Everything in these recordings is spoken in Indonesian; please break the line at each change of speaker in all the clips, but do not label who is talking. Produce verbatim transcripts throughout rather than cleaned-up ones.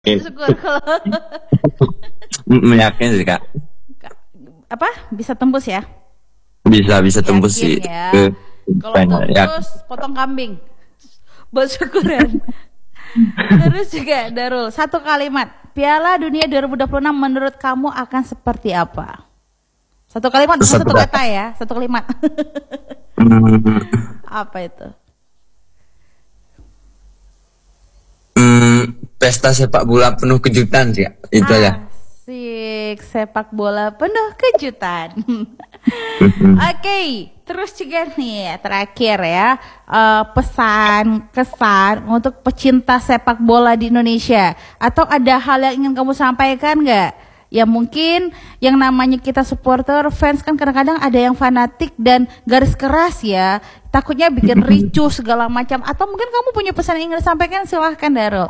Syukur kalau
Meyakin sih kak.
apa bisa tembus ya?
Bisa bisa tembus
Yakin
sih
ya.
ke
Kalau
banyak ya.
tembus potong kambing. Buat syukuran. Terus juga Darul, satu kalimat. Piala Dunia dua ribu dua puluh enam menurut kamu akan seperti apa? Satu kalimat bukan
Satu
satu
kata.
kata ya, satu kalimat.
Hmm,
Apa itu?
hmm, pesta sepak bola penuh kejutan sih kak. Itu aja.
Asik, sepak bola penuh kejutan. Oke, terus juga nih terakhir ya, eh, pesan kesan untuk pecinta sepak bola di Indonesia, atau ada hal yang ingin kamu sampaikan nggak? Ya mungkin yang namanya kita supporter fans kan kadang-kadang ada yang fanatik dan garis keras ya, takutnya bikin ricuh segala macam. Atau mungkin kamu punya pesan yang ingin disampaikan, silahkan Darul.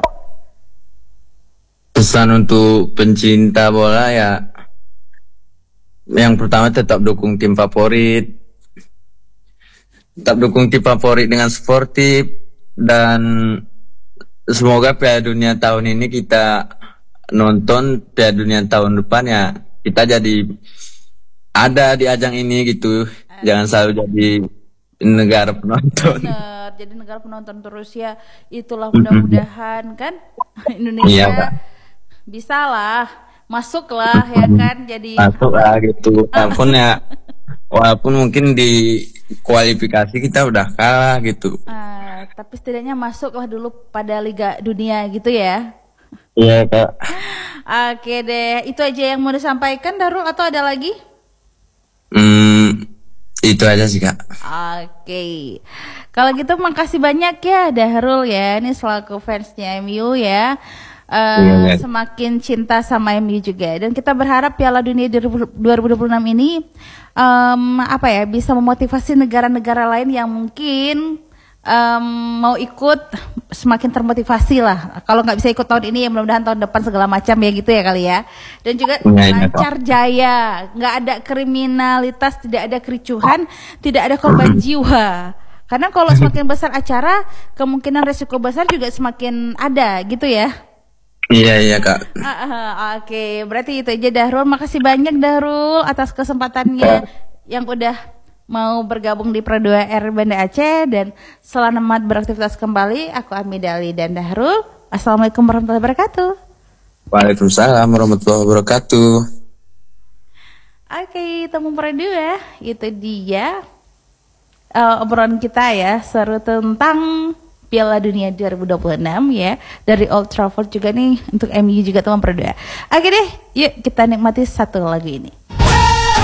Pesan untuk pencinta bola ya, yang pertama tetap dukung tim favorit, tetap dukung tim favorit dengan sportif, dan semoga Piala Dunia tahun ini kita nonton, Piala Dunia tahun depan ya kita jadi ada di ajang ini gitu. Jangan selalu jadi negara penonton.
Bener, jadi negara penonton terus ya. Itulah mudah-mudahan kan Indonesia
Iya, Pak.
bisa lah, masuk lah ya kan. Jadi
Masuk lah gitu. Walaupun ya, walaupun mungkin di kualifikasi kita udah kalah gitu.
ah, tapi setidaknya masuk lah dulu pada Liga Dunia gitu ya.
Iya kak.
Oke deh, itu aja yang mau disampaikan Darul atau ada lagi?
Hmm, itu aja sih kak.
Oke, kalau gitu makasih banyak ya Dahrul ya, ini selaku fansnya M U ya. Eh,
Iya, iya.
semakin cinta sama M U juga, dan kita berharap Piala Dunia dua ribu dua puluh enam ini em, apa ya, bisa memotivasi negara-negara lain yang mungkin em, mau ikut, semakin termotivasi lah. Kalau nggak bisa ikut tahun ini ya mudah-mudahan tahun depan segala macam ya gitu ya kali ya. Dan juga
Iya, iya,
lancar jaya, nggak ada kriminalitas, tidak ada kericuhan, tidak ada korban jiwa. Karena kalau semakin besar acara, kemungkinan resiko besar juga semakin ada gitu ya.
Iya iya kak.
Ah, ah, Oke, berarti itu aja Dahrul. Makasih banyak Dahrul atas kesempatannya yang udah mau bergabung di Pro dua R Banda Aceh, dan selamat beraktivitas kembali. Aku Amidali dan Dahrul. Assalamualaikum warahmatullahi wabarakatuh.
Waalaikumsalam warahmatullahi wabarakatuh.
Oke, temu Pro dua, itu dia uh, obrolan kita ya, seru tentang Piala Dunia dua ribu dua puluh enam ya, dari Old Trafford juga nih untuk M U juga teman Pro dua. Oke deh, yuk kita nikmati satu lagu ini.